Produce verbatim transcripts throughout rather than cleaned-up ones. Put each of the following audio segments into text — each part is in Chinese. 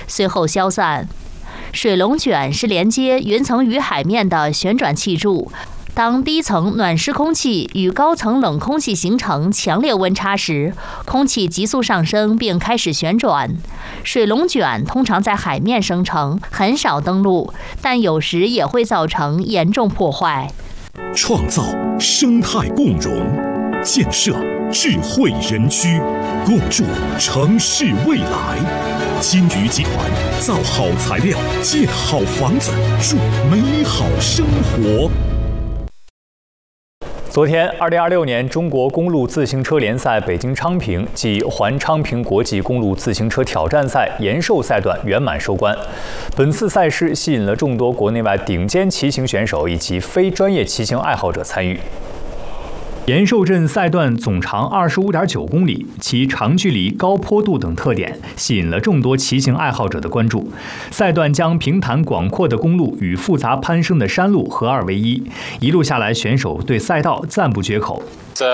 随后消散。水龙卷是连接云层与海面的旋转气柱。当低层暖湿空气与高层冷空气形成强烈温差时，空气急速上升并开始旋转。水龙卷通常在海面生成，很少登陆，但有时也会造成严重破坏。 创造生态共融，建设智慧园区，共筑城市未来。金鱼集团造好材料，建好房子，筑美好生活。 昨天，二零二六年中国公路自行车联赛北京昌平暨环昌平国际公路自行车挑战赛延寿赛段圆满收官。本次赛事吸引了众多国内外顶尖骑行选手以及非专业骑行爱好者参与。延寿镇赛段总长二十五点九公里，其长距离、高坡度等特点吸引了众多骑行爱好者的关注。赛段将平坦广阔的公路与复杂攀升的山路合二为一，一路下来，选手对赛道赞不绝口。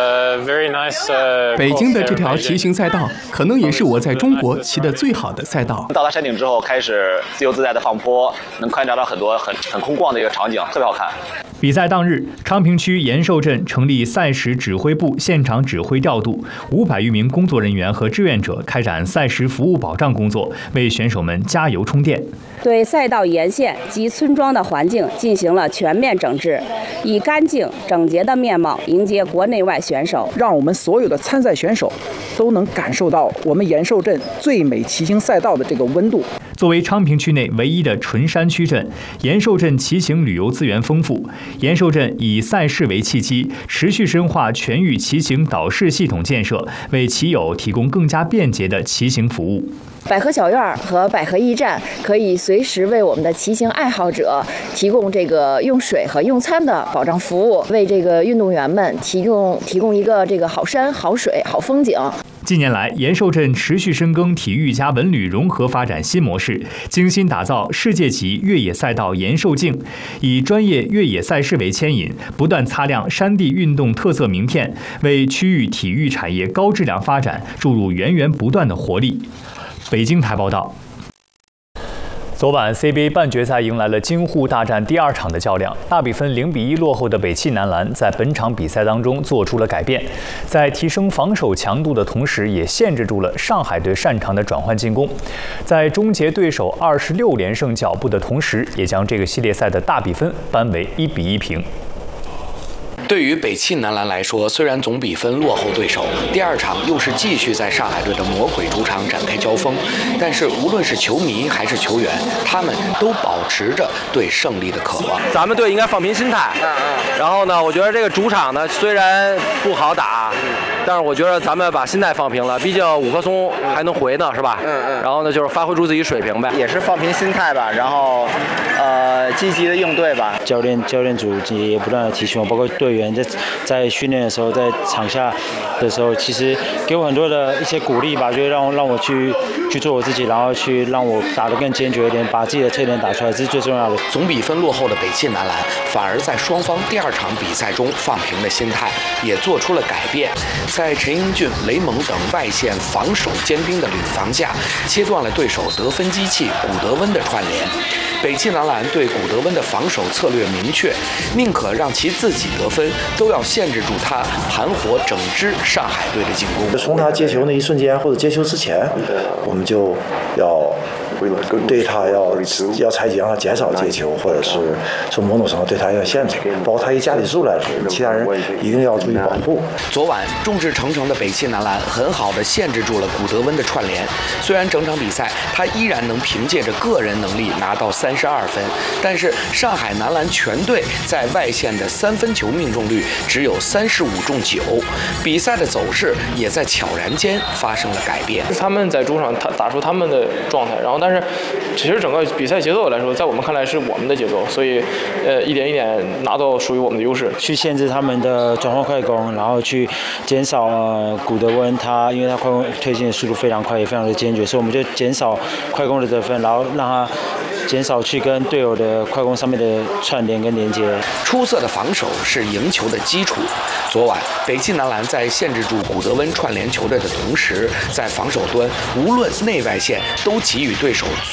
北京的这条骑行赛道，可能也是我在中国骑的最好的赛道。 到达山顶之后，开始自由自在的放坡，能观察到很多很很空旷的一个场景，特别好看。 比赛当日，昌平区延寿镇成立赛事指挥部，现场指挥调度，五百余名工作人员和志愿者开展赛事服务保障工作，为选手们加油充电。 对赛道沿线及村庄的环境进行了全面整治，以干净整洁的面貌迎接国内外选手， 让我们所有的参赛选手都能感受到我们延寿镇最美骑行赛道的这个温度。 作为昌平区内唯一的纯山区镇，延寿镇骑行旅游资源丰富。延寿镇以赛事为契机，持续深化全域骑行导视系统建设，为骑友提供更加便捷的骑行服务。 百合小院和百合驿站可以随时为我们的骑行爱好者提供这个用水和用餐的保障服务，为这个运动员们提供提供一个这个好山、好水、好风景。 近年来，延寿镇持续深耕体育加文旅融合发展新模式，精心打造世界级越野赛道延寿境，以专业越野赛事为牵引，不断擦亮山地运动特色名片，为区域体育产业高质量发展注入源源不断的活力。北京台报道。昨晚 C B A 半决赛迎来了京沪大战第二场的较量，大比分零比一落后的北汽男篮在本场比赛当中做出了改变，在提升防守强度的同时，也限制住了上海队擅长的转换进攻，在终结对手二十六连胜脚步的同时，也将这个系列赛的大比分扳为一比一平。 对于北汽男篮来说，虽然总比分落后对手，第二场又是继续在上海队的魔鬼主场展开交锋，但是无论是球迷还是球员，他们都保持着对胜利的渴望。 咱们队应该放平心态，然后呢，我觉得这个主场呢虽然不好打，但是我觉得咱们把心态放平了，毕竟五棵松还能回呢，是吧？嗯嗯。然后呢，就是发挥出自己水平呗， 也是放平心态吧，然后呃积极的应对吧。 教练教练组也不断的提醒我，包括队员在在训练的时候，在场下的时候，其实给我很多的一些鼓励吧，就让让我去去做我自己，然后去让我打得更坚决一点，把自己的特点打出来，这是最重要的。 总比分落后的北汽男篮，反而在双方第二场比赛中放平了心态，也做出了改变。在陈英俊、雷蒙等外线防守坚冰的领防下，切断了对手得分机器古德温的串联。北汽男篮对古德温的防守策略明确，宁可让其自己得分，都要限制住他盘活整支上海队的进攻。 从他接球那一瞬间或者接球之前，我们就要对他要要采取让他减少接球，或者是从某种程度对他要限制，包括他一架起数来说，其他人一定要注意保护。 昨晚众志成城的北汽男篮很好的限制住了古德温的串联，虽然整场比赛他依然能凭借着个人能力拿到三十二分，但是上海男篮全队在外线的三分球命中率只有三十五中九，比赛的走势也在悄然间发生了改变。 他们在主场他打出他们的状态，然后但是其实整个比赛节奏来说，在我们看来是我们的节奏，所以呃一点一点拿到属于我们的优势， 去限制他们的转换快攻，然后去减少呃古德温他，因为他快攻推进的速度非常快，也非常的坚决，所以我们就减少快攻的得分，然后让他减少去跟队友的快攻上面的串联跟连接。 出色的防守是赢球的基础。昨晚北汽男篮在限制住古德温串联球队的同时，在防守端无论内外线都给予对手